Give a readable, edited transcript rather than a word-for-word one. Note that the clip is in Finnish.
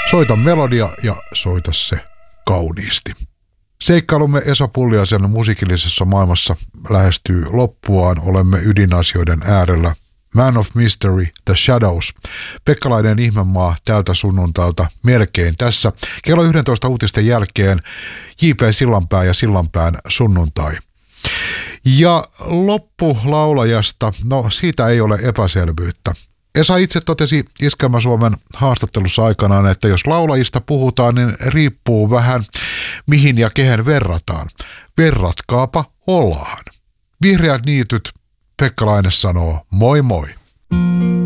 Soita melodia ja soita se kauniisti. Seikkailumme Esa Pulliaisen musiikillisessa maailmassa lähestyy loppuaan. Olemme ydinasioiden äärellä. Man of Mystery, The Shadows. Pekkalainen ihmemaa tältä sunnuntailta melkein tässä. Kello 11 uutisten jälkeen J.P. Sillanpää ja Sillanpään sunnuntai. Ja loppulaulajasta, no siitä ei ole epäselvyyttä. Esa itse totesi Iskelmä Suomen haastattelussa aikanaan, että jos laulajista puhutaan, niin riippuu vähän mihin ja kehen verrataan. Verratkaapa Olaan. Vihreät niityt, Pekka Laine sanoo moi moi.